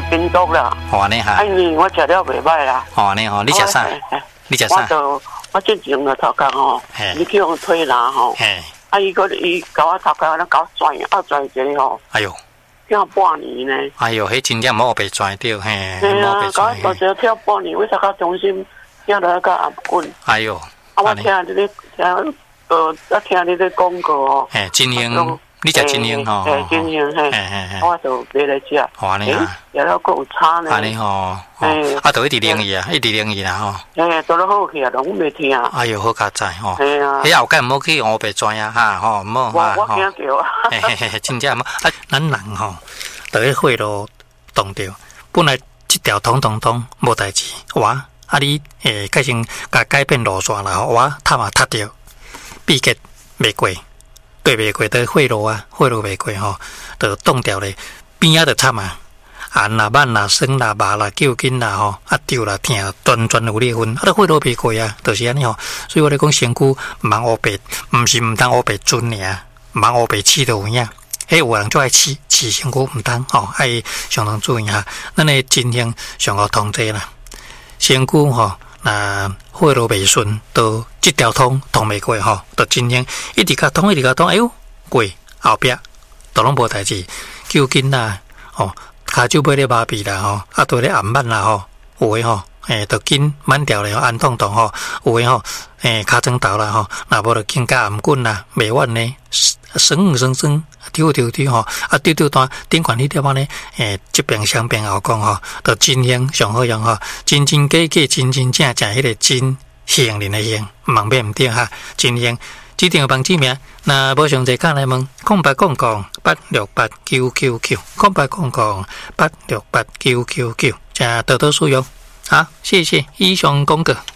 冰毒啦。 好安尼哈。 哎你我食了袂歹啦。 好安尼吼，你食啥？你食啥？ 我之前就头壳吼，你去用推拿吼。啊伊甲我头壳那搞转一个吼。 哎呦。 跳半年呢。 哎呦，迄真正冇被拽到，嘿。 对啊，搞我就跳半年，为啥甲中心跳到个阿滚？ 哎呦。 啊，我听你咧听你咧广告哦。 嘿，金英，你食金英吼？ 嘿，金英嘿。我就买来食。 好安尼啊。 食了够有差呢。 安尼吼。啊，就一直冷伊啊，一直冷伊啦吼。 做得好去啊，拢袂听。 哎呦，好佳哉吼。 嘿啊。 迄后间毋好去乌白拽啊，哈吼，毋好哈。 我惊着啊。 嘿嘿嘿，真正毋好。啊，咱人吼，就咧血路动着，本来一条通无代志，哇！啊，你改成甲改变路线啦，我踏嘛踏着，闭结袂过，过袂过的血路啊，血路袂过吼，就冻掉咧，边仔就插嘛，寒啦、慢啦、酸啦、麻啦、救筋啦吼，啊丢啦、疼，全有裂痕，啊，血路袂过啊，就是安尼吼。所以我咧讲，身躯毋通乌白，毋是毋通乌白准尔，毋通乌白饲到有影。迄有人就爱饲身躯毋通吼，爱上通注意哈。咱诶真型上好通济啦。身躯吼，那血路未顺，都即条通袂过吼，就真正一直甲通，哎呦过后壁都拢无代志，揪筋啦，吼，骹手尾咧麻痹啦，吼，啊，都咧暗慢啦，吼，有诶吼，就筋慢掉咧，按痛吼，有诶吼，骹肿头啦，吼，若无就筋甲暗棍啦，袂稳咧，酸。丢吼，啊丢单顶管迄条安尼，这边相边后讲吼，就真型上好用吼，真真假假，真真正正迄个真行人的行，茫免毋对哈，真型。指定帮指名，那无详细讲来问，0899868999，0899868999，正多多使用。好，谢谢以上公告。